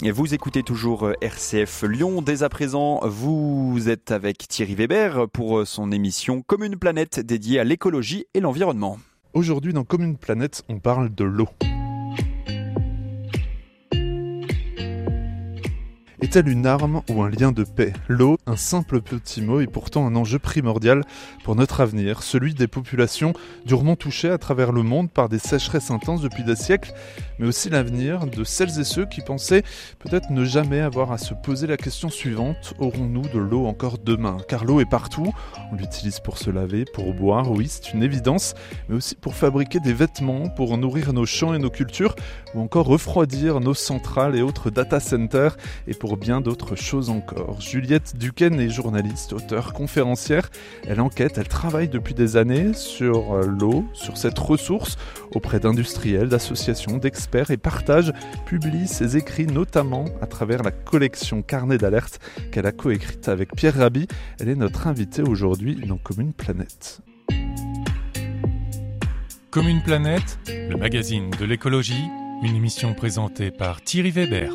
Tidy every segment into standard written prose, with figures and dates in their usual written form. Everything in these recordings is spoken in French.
Et vous écoutez toujours RCF Lyon. Dès à présent, vous êtes avec Thierry Weber pour son émission Comme une planète dédiée à l'écologie et l'environnement. Aujourd'hui, dans Comme une planète, on parle de l'eau. Est-elle une arme ou un lien de paix ? L'eau, un simple petit mot, est pourtant un enjeu primordial pour notre avenir, celui des populations durement touchées à travers le monde par des sécheresses intenses depuis des siècles, mais aussi l'avenir de celles et ceux qui pensaient peut-être ne jamais avoir à se poser la question suivante: aurons-nous de l'eau encore demain ? Car l'eau est partout, on l'utilise pour se laver, pour boire, oui c'est une évidence, mais aussi pour fabriquer des vêtements, pour nourrir nos champs et nos cultures, ou encore refroidir nos centrales et autres data centers, et pour bien d'autres choses encore. Juliette Duquesne est journaliste, auteure, conférencière. Elle enquête, elle travaille depuis des années sur l'eau, sur cette ressource, auprès d'industriels, d'associations, d'experts, et partage, publie ses écrits notamment à travers la collection Carnet d'alerte qu'elle a coécrite avec Pierre Rabhi. Elle est notre invitée aujourd'hui dans Comme une planète. Comme une planète, le magazine de l'écologie, une émission présentée par Thierry Weber.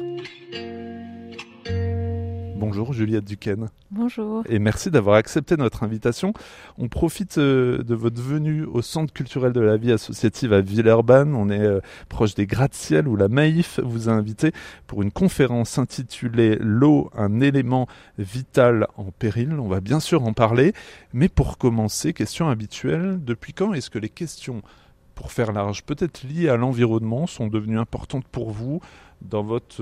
Bonjour Juliette Duquesne. Bonjour. Et merci d'avoir accepté notre invitation. On profite de votre venue au Centre culturel de la vie associative à Villeurbanne. On est proche des gratte-ciel où la Maïf vous a invité pour une conférence intitulée « L'eau, un élément vital en péril ». On va bien sûr en parler. Mais pour commencer, question habituelle, depuis quand est-ce que les questions, pour faire large, peut-être liées à l'environnement, sont devenues importantes pour vous dans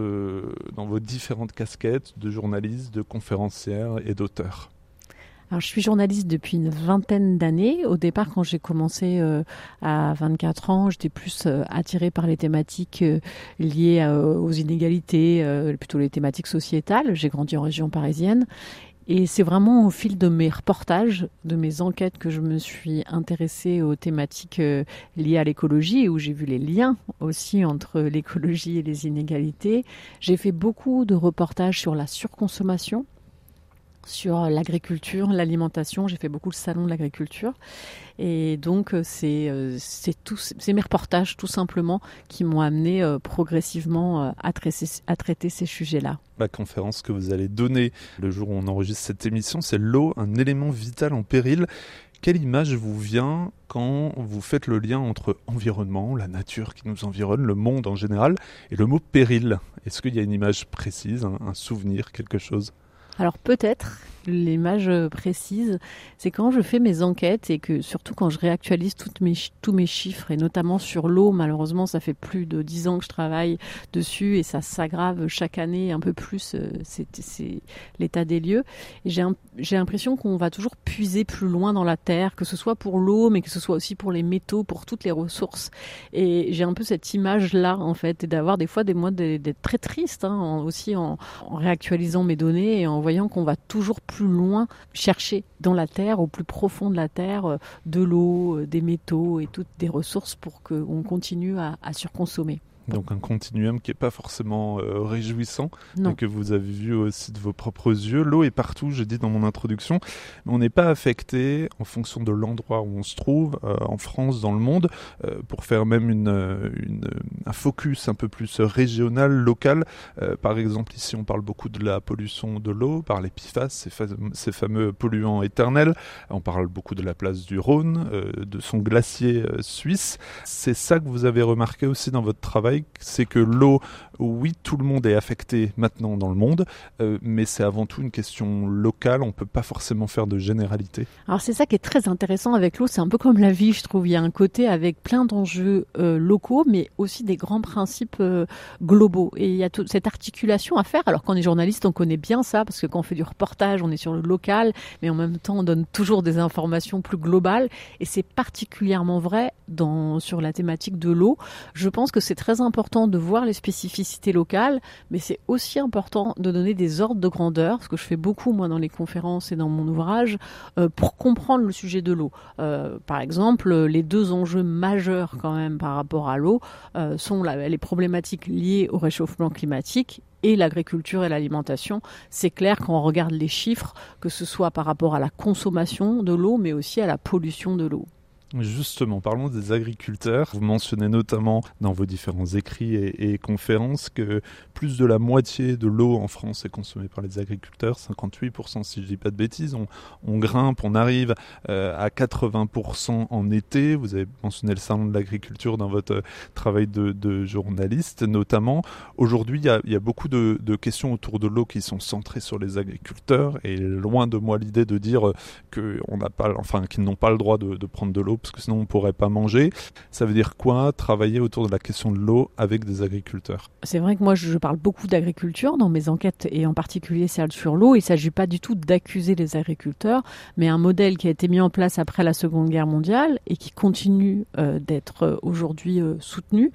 vos différentes casquettes de journaliste, de conférencière et d'auteur? Alors, je suis journaliste depuis une vingtaine d'années. Au départ, quand j'ai commencé à 24 ans, j'étais plus attirée par les thématiques liées aux inégalités, plutôt les thématiques sociétales. J'ai grandi en région parisienne. Et c'est vraiment au fil de mes reportages, de mes enquêtes, que je me suis intéressée aux thématiques liées à l'écologie, où j'ai vu les liens aussi entre l'écologie et les inégalités. J'ai fait beaucoup de reportages sur la surconsommation, sur l'agriculture, l'alimentation. J'ai fait beaucoup le salon de l'agriculture. Et donc, c'est mes reportages, tout simplement, qui m'ont amené progressivement à traiter ces sujets-là. La conférence que vous allez donner le jour où on enregistre cette émission, c'est l'eau, un élément vital en péril. Quelle image vous vient quand vous faites le lien entre environnement, la nature qui nous environne, le monde en général, et le mot péril ? Est-ce qu'il y a une image précise, un souvenir, quelque chose ? Alors peut-être, l'image précise, c'est quand je fais mes enquêtes et que surtout quand je réactualise tous mes chiffres, et notamment sur l'eau. Malheureusement, ça fait plus de 10 ans que je travaille dessus et ça s'aggrave chaque année un peu plus, c'est l'état des lieux. Et j'ai l'impression qu'on va toujours puiser plus loin dans la terre, que ce soit pour l'eau, mais que ce soit aussi pour les métaux, pour toutes les ressources. Et j'ai un peu cette image-là, en fait, et d'avoir des fois d'être très triste, aussi en réactualisant mes données et en voyant qu'on va toujours plus loin chercher dans la terre, au plus profond de la terre, de l'eau, des métaux et toutes des ressources pour qu'on continue à surconsommer. Donc un continuum qui n'est pas forcément réjouissant, et que vous avez vu aussi de vos propres yeux. L'eau est partout, j'ai dit dans mon introduction, mais on n'est pas affecté en fonction de l'endroit où on se trouve, en France, dans le monde, pour faire même un focus un peu plus régional, local. Par exemple, ici on parle beaucoup de la pollution de l'eau par les PFAS, ces fameux polluants éternels. On parle beaucoup de la place du Rhône, de son glacier suisse. C'est ça que vous avez remarqué aussi dans votre travail, c'est que l'eau, oui, tout le monde est affecté maintenant dans le monde, mais c'est avant tout une question locale, on ne peut pas forcément faire de généralité. Alors c'est ça qui est très intéressant avec l'eau, c'est un peu comme la vie, je trouve. Il y a un côté avec plein d'enjeux locaux, mais aussi des grands principes globaux. Et il y a toute cette articulation à faire. Alors quand on est journaliste, on connaît bien ça, parce que quand on fait du reportage, on est sur le local, mais en même temps, on donne toujours des informations plus globales. Et c'est particulièrement vrai sur la thématique de l'eau. Je pense que c'est très important de voir les spécificités locales, mais c'est aussi important de donner des ordres de grandeur, ce que je fais beaucoup moi dans les conférences et dans mon ouvrage, pour comprendre le sujet de l'eau. Par exemple, les deux enjeux majeurs quand même par rapport à l'eau sont les problématiques liées au réchauffement climatique et l'agriculture et l'alimentation. C'est clair quand on regarde les chiffres, que ce soit par rapport à la consommation de l'eau, mais aussi à la pollution de l'eau. Justement, parlons des agriculteurs. Vous mentionnez notamment dans vos différents écrits et conférences que plus de la moitié de l'eau en France est consommée par les agriculteurs, 58% si je ne dis pas de bêtises. On grimpe, on arrive à 80% en été. Vous avez mentionné le salon de l'agriculture dans votre travail de journaliste notamment. Aujourd'hui, il y a beaucoup de questions autour de l'eau qui sont centrées sur les agriculteurs et loin de moi l'idée de dire qu'ils n'ont pas le droit de prendre de l'eau parce que sinon on ne pourrait pas manger. Ça veut dire quoi, travailler autour de la question de l'eau avec des agriculteurs? C'est vrai que moi je parle beaucoup d'agriculture dans mes enquêtes et en particulier celle sur l'eau. Il ne s'agit pas du tout d'accuser les agriculteurs, mais un modèle qui a été mis en place après la Seconde Guerre mondiale et qui continue d'être aujourd'hui soutenu.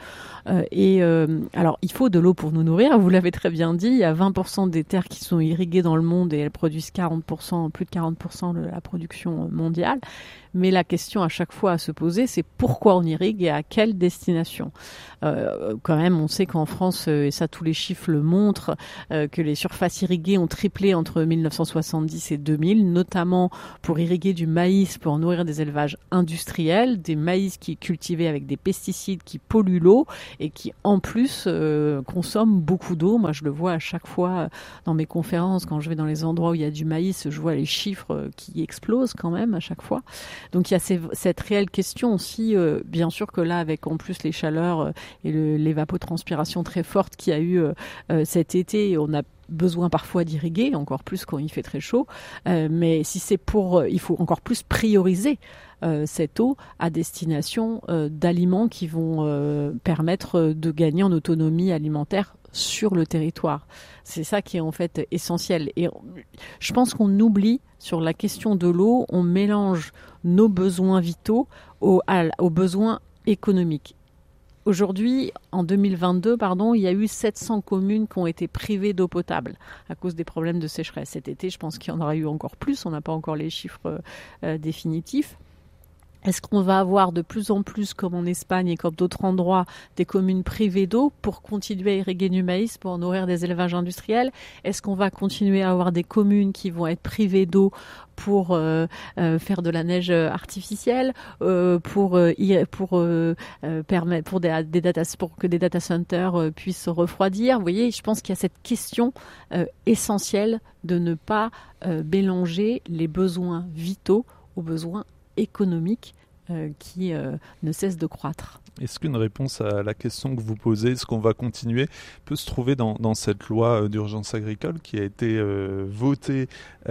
Alors il faut de l'eau pour nous nourrir, vous l'avez très bien dit, il y a 20% des terres qui sont irriguées dans le monde et elles produisent plus de 40% de la production mondiale. Mais la question à chaque fois à se poser, c'est pourquoi on irrigue et à quelle destination. Quand même, on sait qu'en France, et ça tous les chiffres le montrent, que les surfaces irriguées ont triplé entre 1970 et 2000, notamment pour irriguer du maïs, pour nourrir des élevages industriels, des maïs qui cultivés avec des pesticides qui polluent l'eau et qui en plus consomment beaucoup d'eau. Moi, je le vois à chaque fois dans mes conférences, quand je vais dans les endroits où il y a du maïs, je vois les chiffres qui explosent quand même à chaque fois. Donc il y a cette réelle question aussi, bien sûr que là, avec en plus les chaleurs et l'évapotranspiration très forte qu'il y a eu cet été, on a besoin parfois d'irriguer, encore plus quand il fait très chaud. Mais si c'est il faut encore plus prioriser cette eau à destination d'aliments qui vont permettre de gagner en autonomie alimentaire sur le territoire. C'est ça qui est en fait essentiel. Et je pense qu'on oublie sur la question de l'eau, on mélange nos besoins vitaux aux besoins économiques. Aujourd'hui, en 2022, il y a eu 700 communes qui ont été privées d'eau potable à cause des problèmes de sécheresse. Cet été, je pense qu'il y en aura eu encore plus. On n'a pas encore les chiffres définitifs. Est-ce qu'on va avoir de plus en plus, comme en Espagne et comme d'autres endroits, des communes privées d'eau pour continuer à irriguer du maïs, pour nourrir des élevages industriels? Est-ce qu'on va continuer à avoir des communes qui vont être privées d'eau pour faire de la neige artificielle, pour que des data centers puissent se refroidir? Vous voyez, je pense qu'il y a cette question essentielle de ne pas mélanger les besoins vitaux aux besoins économique qui ne cesse de croître. Est-ce qu'une réponse à la question que vous posez, est-ce qu'on va continuer, peut se trouver dans cette loi d'urgence agricole qui a été votée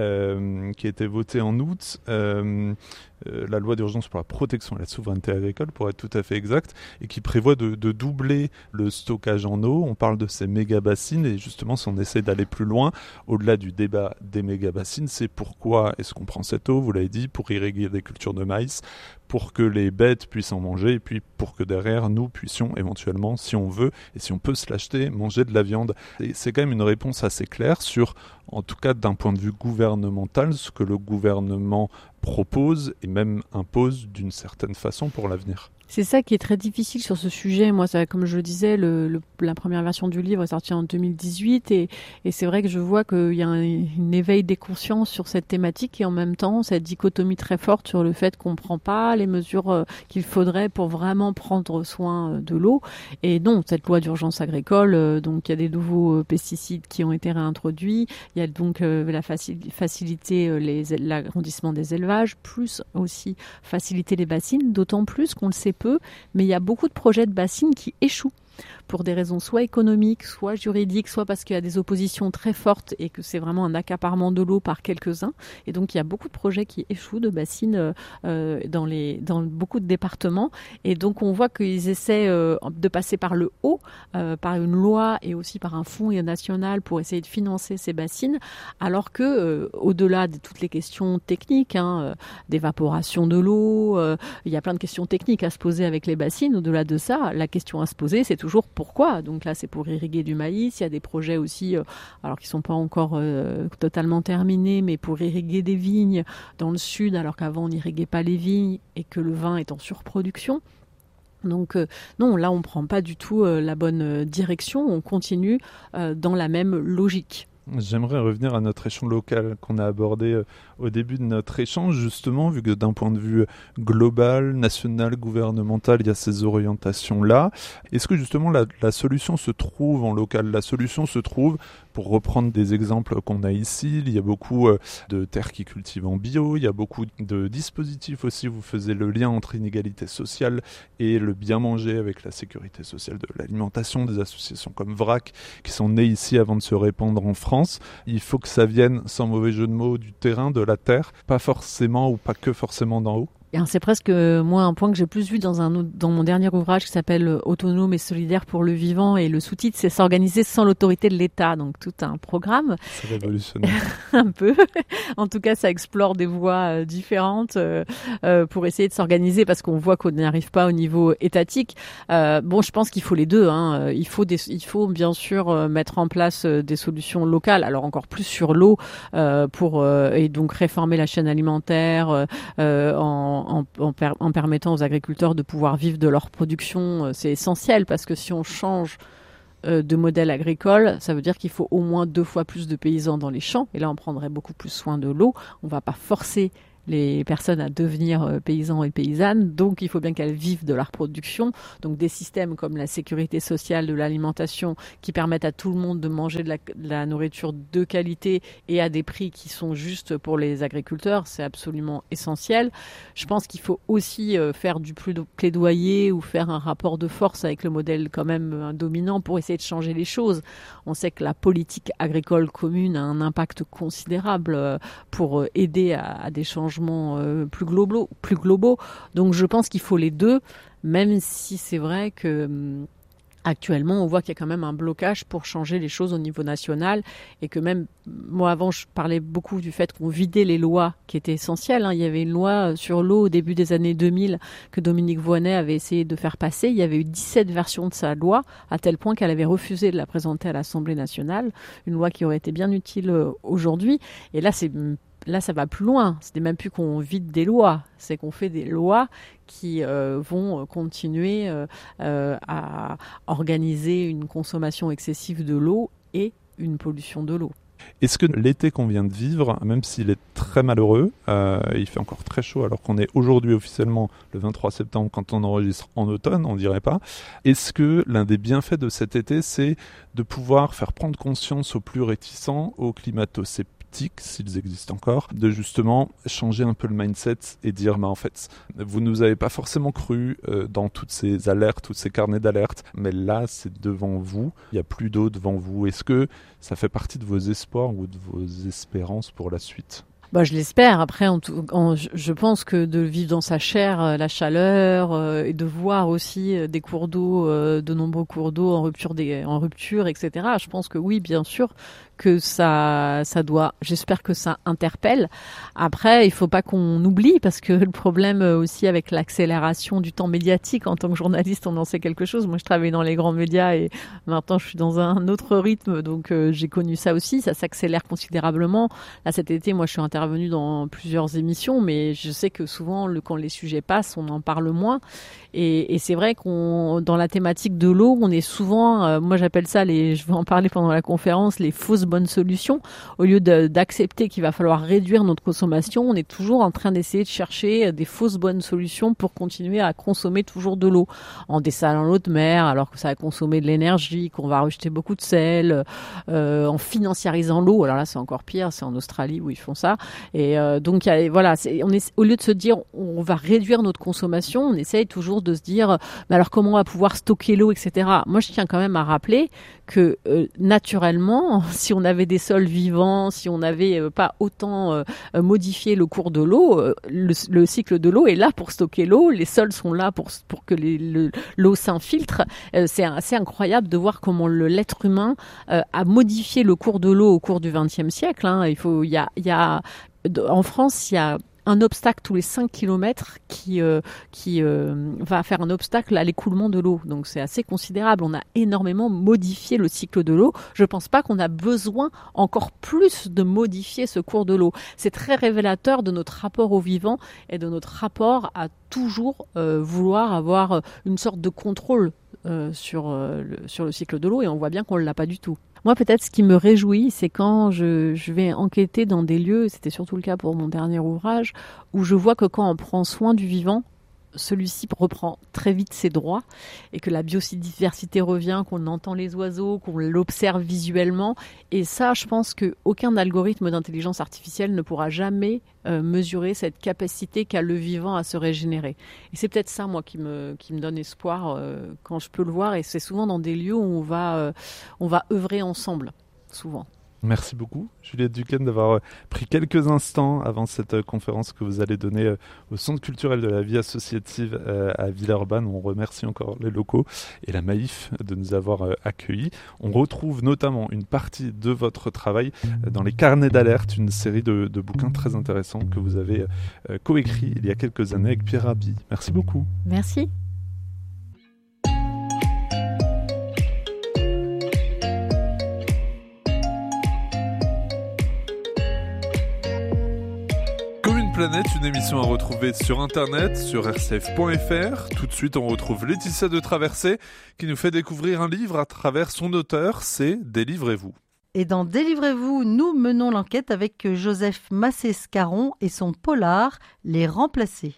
en août, la loi d'urgence pour la protection et la souveraineté agricole, pour être tout à fait exact, et qui prévoit de doubler le stockage en eau. On parle de ces méga-bassines, et justement, si on essaie d'aller plus loin, au-delà du débat des méga-bassines, c'est pourquoi est-ce qu'on prend cette eau, vous l'avez dit, pour irriguer des cultures de maïs, pour que les bêtes puissent en manger, et puis pour que derrière, nous puissions éventuellement, si on veut, et si on peut se l'acheter, manger de la viande. Et c'est quand même une réponse assez claire sur, en tout cas d'un point de vue gouvernemental, ce que le gouvernement propose et même impose d'une certaine façon pour l'avenir. C'est ça qui est très difficile sur ce sujet. Moi, ça, comme je le disais, la première version du livre est sortie en 2018 et c'est vrai que je vois qu'il y a un éveil des consciences sur cette thématique et en même temps cette dichotomie très forte sur le fait qu'on ne prend pas les mesures qu'il faudrait pour vraiment prendre soin de l'eau. Et non, cette loi d'urgence agricole, donc il y a des nouveaux pesticides qui ont été réintroduits, il y a donc faciliter l'agrandissement des élevages, plus aussi faciliter les bassines, d'autant plus qu'on le sait peu, mais il y a beaucoup de projets de bassines qui échouent pour des raisons soit économiques, soit juridiques, soit parce qu'il y a des oppositions très fortes et que c'est vraiment un accaparement de l'eau par quelques-uns. Et donc, il y a beaucoup de projets qui échouent de bassines dans beaucoup de départements. Et donc, on voit qu'ils essaient de passer par le haut, par une loi et aussi par un fonds national pour essayer de financer ces bassines, alors que au-delà de toutes les questions techniques, d'évaporation de l'eau, il y a plein de questions techniques à se poser avec les bassines. Au-delà de ça, la question à se poser, c'est toujours pourquoi. Donc là, c'est pour irriguer du maïs. Il y a des projets aussi, alors qui ne sont pas encore totalement terminés, mais pour irriguer des vignes dans le sud, alors qu'avant, on n'irriguait pas les vignes et que le vin est en surproduction. Donc non, là, on ne prend pas du tout la bonne direction. On continue dans la même logique. J'aimerais revenir à notre échelon local qu'on a abordé au début de notre échange, justement, vu que d'un point de vue global, national, gouvernemental, il y a ces orientations-là. Est-ce que justement la solution se trouve en local? La solution se trouve, pour reprendre des exemples qu'on a ici, il y a beaucoup de terres qui cultivent en bio, il y a beaucoup de dispositifs aussi, vous faisiez le lien entre inégalité sociale et le bien manger avec la sécurité sociale de l'alimentation, des associations comme VRAC qui sont nées ici avant de se répandre en France. Il faut que ça vienne, sans mauvais jeu de mots, du terrain, de la terre, pas forcément ou pas que forcément d'en haut. C'est presque moi un point que j'ai plus vu dans mon dernier ouvrage qui s'appelle Autonome et solidaire pour le vivant, et le sous-titre c'est s'organiser sans l'autorité de l'État, donc tout un programme. C'est révolutionnaire. Un peu. En tout cas, ça explore des voies différentes pour essayer de s'organiser, parce qu'on voit qu'on n'y arrive pas au niveau étatique. Je pense qu'il faut les deux. Il faut bien sûr mettre en place des solutions locales. Alors encore plus sur l'eau et donc réformer la chaîne alimentaire en permettant aux agriculteurs de pouvoir vivre de leur production. C'est essentiel, parce que si on change de modèle agricole, ça veut dire qu'il faut au moins 2 fois plus de paysans dans les champs, et là on prendrait beaucoup plus soin de l'eau. On va pas forcer les personnes à devenir paysans et paysannes, donc il faut bien qu'elles vivent de leur production. Donc des systèmes comme la sécurité sociale de l'alimentation qui permettent à tout le monde de manger de la nourriture de qualité et à des prix qui sont justes pour les agriculteurs, c'est absolument essentiel. Je pense qu'il faut aussi faire du plaidoyer ou faire un rapport de force avec le modèle quand même dominant pour essayer de changer les choses. On sait que la politique agricole commune a un impact considérable pour aider à des changements plus globaux. Donc je pense qu'il faut les deux, même si c'est vrai que actuellement on voit qu'il y a quand même un blocage pour changer les choses au niveau national, et que même moi avant je parlais beaucoup du fait qu'on vidait les lois qui étaient essentielles. Il y avait une loi sur l'eau au début des années 2000 que Dominique Voynet avait essayé de faire passer. Il y avait eu 17 versions de sa loi, à tel point qu'elle avait refusé de la présenter à l'Assemblée nationale, une loi qui aurait été bien utile aujourd'hui. Et là, ça va plus loin. C'est même plus qu'on vide des lois, c'est qu'on fait des lois qui vont continuer à organiser une consommation excessive de l'eau et une pollution de l'eau. Est-ce que l'été qu'on vient de vivre, même s'il est très malheureux, il fait encore très chaud alors qu'on est aujourd'hui officiellement le 23 septembre quand on enregistre en automne, on dirait pas, est-ce que l'un des bienfaits de cet été, c'est de pouvoir faire prendre conscience aux plus réticents, aux climato-sceptiques, s'ils existent encore, de justement changer un peu le mindset et dire en fait, vous nous avez pas forcément cru dans toutes ces alertes, tous ces carnets d'alerte, mais là c'est devant vous, il n'y a plus d'eau devant vous. Est-ce que ça fait partie de vos espoirs ou de vos espérances pour la suite ? Je l'espère. Après, je pense que de vivre dans sa chair la chaleur et de voir aussi des cours d'eau, de nombreux cours d'eau en rupture, etc. Je pense que oui, bien sûr, que j'espère que ça interpelle. Après, il faut pas qu'on oublie, parce que le problème aussi avec l'accélération du temps médiatique, en tant que journaliste, on en sait quelque chose. Moi, je travaille dans les grands médias et maintenant je suis dans un autre rythme, donc j'ai connu ça aussi. Ça s'accélère considérablement. Là, cet été, moi, je suis intervenue dans plusieurs émissions, mais je sais que souvent, quand les sujets passent, on en parle moins. Et c'est vrai dans la thématique de l'eau, on est souvent, moi j'appelle ça je vais en parler pendant la conférence, les fausses bonnes solutions. Au lieu d'accepter qu'il va falloir réduire notre consommation, on est toujours en train d'essayer de chercher des fausses bonnes solutions pour continuer à consommer toujours de l'eau, en dessalant l'eau de mer alors que ça va consommer de l'énergie, qu'on va rejeter beaucoup de sel, en financiarisant l'eau. Alors là c'est encore pire, c'est en Australie où ils font ça. Et donc au lieu de se dire on va réduire notre consommation, on essaye toujours de se dire mais alors comment on va pouvoir stocker l'eau, etc. Moi je tiens quand même à rappeler que naturellement, si on avait des sols vivants, si on n'avait pas autant modifié le cours de l'eau, le cycle de l'eau est là pour stocker l'eau, les sols sont là pour que l'eau s'infiltre. C'est assez incroyable de voir comment l'être humain a modifié le cours de l'eau au cours du XXe siècle. En France, il y a un obstacle tous les 5 km qui va faire un obstacle à l'écoulement de l'eau. Donc c'est assez considérable. On a énormément modifié le cycle de l'eau. Je ne pense pas qu'on a besoin encore plus de modifier ce cours de l'eau. C'est très révélateur de notre rapport au vivant et de notre rapport à toujours vouloir avoir une sorte de contrôle sur le cycle de l'eau, et on voit bien qu'on ne l'a pas du tout. Moi, peut-être, ce qui me réjouit, c'est quand je vais enquêter dans des lieux, c'était surtout le cas pour mon dernier ouvrage, où je vois que quand on prend soin du vivant, celui-ci reprend très vite ses droits et que la biodiversité revient, qu'on entend les oiseaux, qu'on l'observe visuellement. Et ça, je pense qu'aucun algorithme d'intelligence artificielle ne pourra jamais mesurer cette capacité qu'a le vivant à se régénérer. Et c'est peut-être ça, moi, qui me donne espoir quand je peux le voir. Et c'est souvent dans des lieux où on va œuvrer ensemble, souvent. Merci beaucoup, Juliette Duquesne, d'avoir pris quelques instants avant cette conférence que vous allez donner au Centre culturel de la vie associative à Villeurbanne. On remercie encore les locaux et la Maïf de nous avoir accueillis. On retrouve notamment une partie de votre travail dans les carnets d'alerte, une série de bouquins très intéressants que vous avez coécrit il y a quelques années avec Pierre Rabhi. Merci beaucoup. Merci. Planète, une émission à retrouver sur internet, sur rcf.fr. Tout de suite, on retrouve Laetitia de Traversée qui nous fait découvrir un livre à travers son auteur, c'est Délivrez-vous. Et dans Délivrez-vous, nous menons l'enquête avec Joseph Massé-Scarron et son polar, Les Remplacés.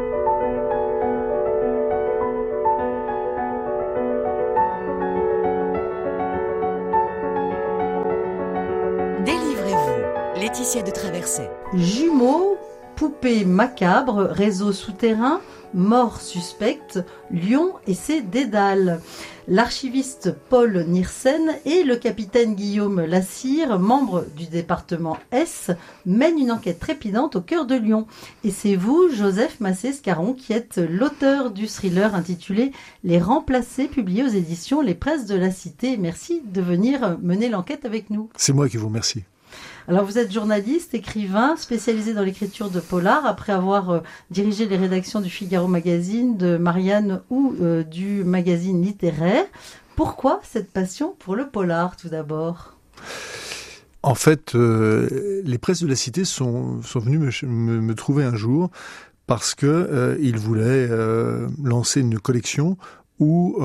Délivrez-vous, Laetitia de Traversée. Jumeaux, poupée macabre, réseau souterrain, mort suspecte, Lyon et ses dédales. L'archiviste Paul Niersen et le capitaine Guillaume Lassire, membre du département S, mènent une enquête trépidante au cœur de Lyon. Et c'est vous, Joseph Massé-Scarron, qui êtes l'auteur du thriller intitulé Les Remplacés, publié aux éditions Les Presses de la Cité. Merci de venir mener l'enquête avec nous. C'est moi qui vous remercie. Alors vous êtes journaliste, écrivain, spécialisé dans l'écriture de polar, après avoir dirigé les rédactions du Figaro Magazine, de Marianne ou du magazine littéraire. Pourquoi cette passion pour le polar tout d'abord ? En fait, les Presses de la Cité sont venus me trouver un jour parce que ils voulaient lancer une collection où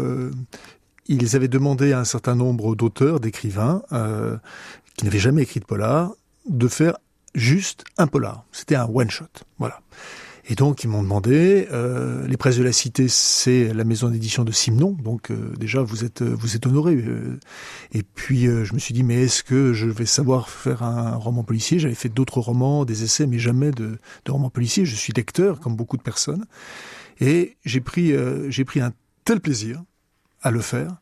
ils avaient demandé à un certain nombre d'auteurs, d'écrivains, qui n'avaient jamais écrit de polar, de faire juste un polar. C'était un one-shot, voilà. Et donc, ils m'ont demandé, les Presses de la Cité, c'est la maison d'édition de Simenon, donc déjà, vous êtes honorés. Et puis, je me suis dit, mais est-ce que je vais savoir faire un roman policier ? J'avais fait d'autres romans, des essais, mais jamais de roman policier. Je suis lecteur, comme beaucoup de personnes. Et j'ai pris un tel plaisir à le faire,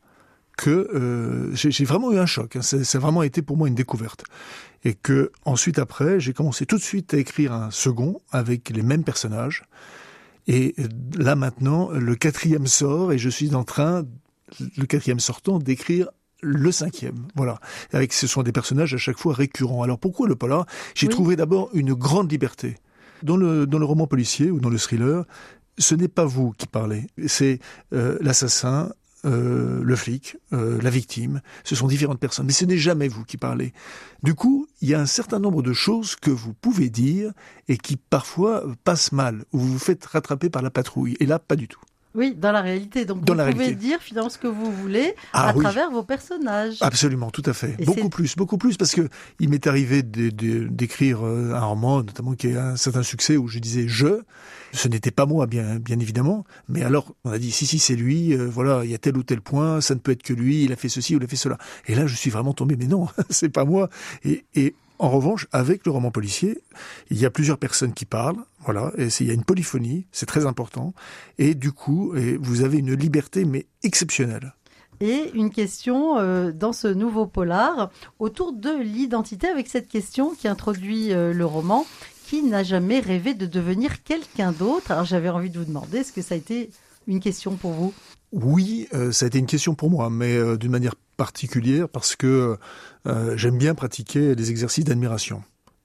que j'ai vraiment eu un choc. Ça a vraiment été pour moi une découverte. Et que ensuite, après, j'ai commencé tout de suite à écrire un second avec les mêmes personnages. Et là, maintenant, le 4e sort et je suis en train, le 4e sortant, d'écrire le 5e. Voilà. Ce sont des personnages à chaque fois récurrents. Alors pourquoi le polar ? J'ai trouvé d'abord une grande liberté. Dans le roman policier ou dans le thriller, ce n'est pas vous qui parlez. C'est l'assassin, le flic, la victime, ce sont différentes personnes, mais ce n'est jamais vous qui parlez. Du coup, il y a un certain nombre de choses que vous pouvez dire et qui parfois passent mal, ou vous vous faites rattraper par la patrouille, et là, pas du tout. Oui, dans la réalité. Donc vous pouvez dire finalement ce que vous voulez travers vos personnages. Absolument, tout à fait. Et beaucoup plus, parce que il m'est arrivé d'écrire un roman, notamment qui a un certain succès, où je disais « ce n'était pas moi, bien évidemment, mais alors on a dit si c'est lui, voilà, il y a tel ou tel point, ça ne peut être que lui, il a fait ceci ou il a fait cela. Et là je suis vraiment tombé, mais non, c'est pas moi. Et en revanche, avec le roman policier, il y a plusieurs personnes qui parlent, voilà, et il y a une polyphonie, c'est très important, et du coup, vous avez une liberté mais exceptionnelle. Et une question dans ce nouveau polar autour de l'identité, avec cette question qui introduit le roman. Qui n'a jamais rêvé de devenir quelqu'un d'autre ? Alors j'avais envie de vous demander, est-ce que ça a été une question pour vous ? Oui, ça a été une question pour moi, mais d'une manière particulière parce que j'aime bien pratiquer des exercices d'admiration.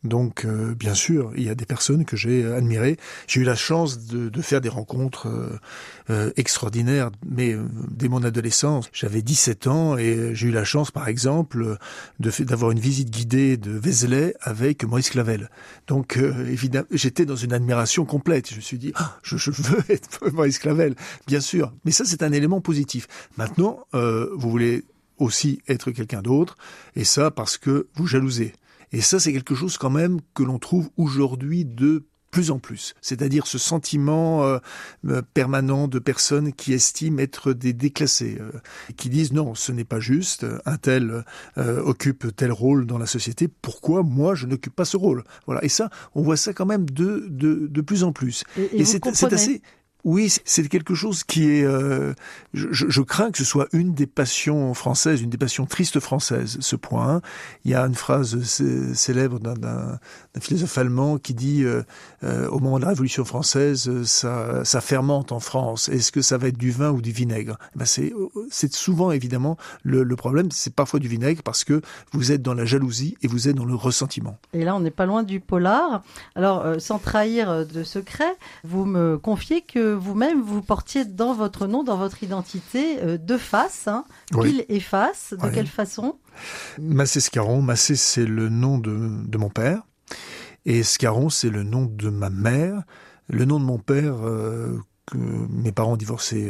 Donc, bien sûr, il y a des personnes que j'ai admirées. J'ai eu la chance de faire des rencontres extraordinaires, mais dès mon adolescence, j'avais 17 ans et j'ai eu la chance, par exemple, d'avoir une visite guidée de Vézelay avec Maurice Clavel. Donc, évidemment, j'étais dans une admiration complète. Je me suis dit, je veux être Maurice Clavel, bien sûr. Mais ça, c'est un élément positif. Maintenant, vous voulez aussi être quelqu'un d'autre, et ça parce que vous jalousez. Et ça, c'est quelque chose quand même que l'on trouve aujourd'hui de plus en plus. C'est-à-dire ce sentiment permanent de personnes qui estiment être des déclassés, qui disent non, ce n'est pas juste, un tel occupe tel rôle dans la société, pourquoi moi je n'occupe pas ce rôle? Voilà. Et ça, on voit ça quand même de plus en plus. Et c'est assez... Oui, c'est quelque chose qui est... je crains que ce soit une des passions françaises, une des passions tristes françaises, ce point. Il y a une phrase célèbre d'un philosophe allemand qui dit au moment de la Révolution française, ça fermente en France. Est-ce que ça va être du vin ou du vinaigre? C'est souvent, évidemment, le problème. C'est parfois du vinaigre parce que vous êtes dans la jalousie et vous êtes dans le ressentiment. Et là, on n'est pas loin du polar. Alors, sans trahir de secret, vous me confiez que vous-même, vous portiez dans votre nom, dans votre identité, deux faces, pile et face. De quelle façon? Massé Scarron. Massé, c'est le nom de mon père. Et Scarron, c'est le nom de ma mère. Le nom de mon père, que mes parents ont divorcé,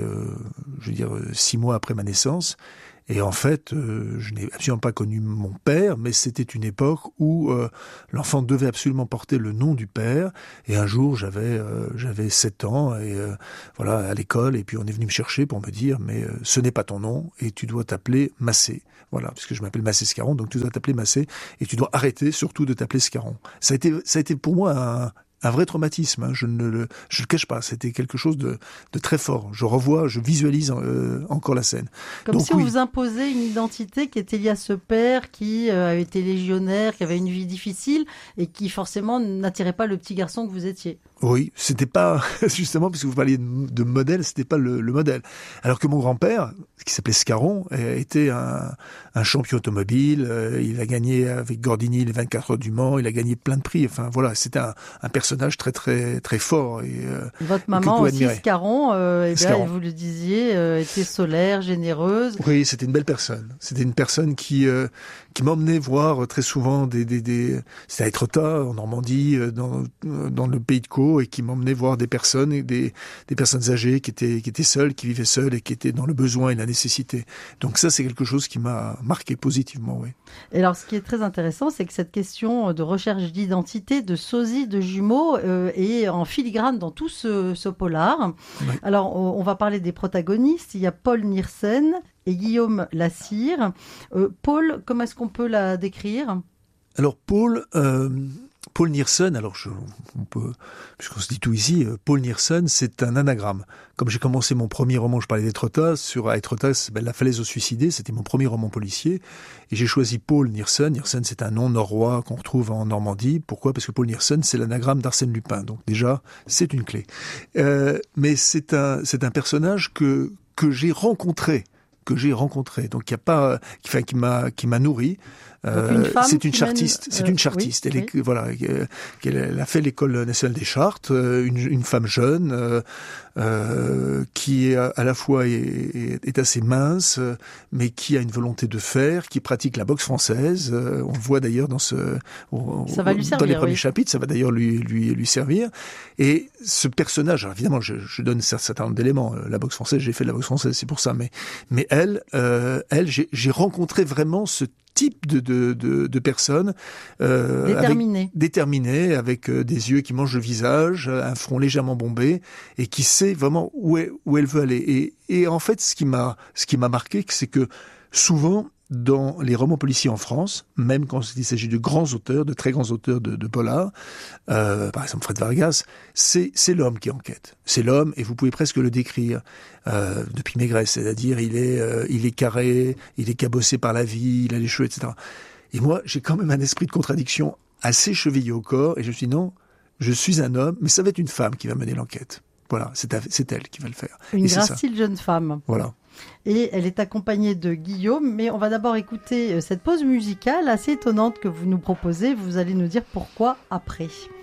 6 mois après ma naissance. Et en fait, je n'ai absolument pas connu mon père, mais c'était une époque où l'enfant devait absolument porter le nom du père. Et un jour, j'avais 7 ans, et voilà, à l'école, et puis on est venu me chercher pour me dire, mais ce n'est pas ton nom, et tu dois t'appeler Massé. Voilà, puisque je m'appelle Massé Scarron, donc tu dois t'appeler Massé, et tu dois arrêter surtout de t'appeler Scarron. Ça a été pour moi un vrai traumatisme, je ne le cache pas, c'était quelque chose de très fort. Je visualise encore la scène. Comme donc, si on vous imposait une identité qui était liée à ce père qui avait été légionnaire, qui avait une vie difficile et qui forcément n'attirait pas le petit garçon que vous étiez. Oui, c'était pas, justement, puisque vous parliez de modèle, c'était pas le modèle. Alors que mon grand-père, qui s'appelait Scarron, était un champion automobile, il a gagné avec Gordini les 24 heures du Mans, il a gagné plein de prix, enfin voilà, c'était un personnage très très très fort. Et, votre maman aussi, Scarron, Scarron. Vous le disiez, était solaire, généreuse. Oui, c'était une belle personne. C'était une personne qui m'emmenait voir très souvent c'était à Étretat, en Normandie, dans le pays de Caux, et qui m'emmenait voir des personnes, des personnes âgées qui étaient seules, qui vivaient seules et qui étaient dans le besoin et la nécessité. Donc ça, c'est quelque chose qui m'a marqué positivement, oui. Et alors, ce qui est très intéressant, c'est que cette question de recherche d'identité, de sosie, de jumeaux, est en filigrane dans tout ce polar. Oui. Alors, on va parler des protagonistes. Il y a Paul Niersen et Guillaume Lassire. Paul, comment est-ce qu'on peut la décrire? Alors, Paul Niersen, puisqu'on se dit tout ici, Paul Niersen, c'est un anagramme. Comme j'ai commencé mon premier roman, je parlais d'Étretat, à Étretat, ça s'appelle La Falaise aux Suicidés, c'était mon premier roman policier, et j'ai choisi Paul Niersen. Niersen, c'est un nom norrois qu'on retrouve en Normandie. Pourquoi? Parce que Paul Niersen, c'est l'anagramme d'Arsène Lupin, donc déjà, c'est une clé. Mais c'est un personnage que j'ai rencontré, donc qui m'a nourri. C'est une chartiste. Oui, elle est, elle a fait l'école nationale des chartes, une femme jeune qui est à la fois est assez mince, mais qui a une volonté de faire, qui pratique la boxe française. On le voit d'ailleurs dans les premiers chapitres, ça va d'ailleurs lui servir. Et ce personnage, alors évidemment, je donne un certain nombre d'éléments. La boxe française, j'ai fait de la boxe française, c'est pour ça. Mais elle, j'ai rencontré vraiment ce type de personnes déterminées, avec des yeux qui mangent le visage, un front légèrement bombé, et qui sait vraiment où elle veut aller. Et en fait, ce qui m'a marqué, c'est que souvent, dans les romans policiers en France, même quand il s'agit de grands auteurs, de très grands auteurs de polar, par exemple Fred Vargas, c'est l'homme qui enquête. C'est l'homme, et vous pouvez presque le décrire depuis Maigret, c'est-à-dire il est carré, il est cabossé par la vie, il a les cheveux, etc. Et moi, j'ai quand même un esprit de contradiction assez chevillé au corps, et je me suis dit non, je suis un homme, mais ça va être une femme qui va mener l'enquête. Voilà, c'est elle qui va le faire. Une Et c'est ça. gracile jeune femme. Voilà. Et elle est accompagnée de Guillaume, mais on va d'abord écouter cette pause musicale assez étonnante que vous nous proposez. Vous allez nous dire pourquoi après.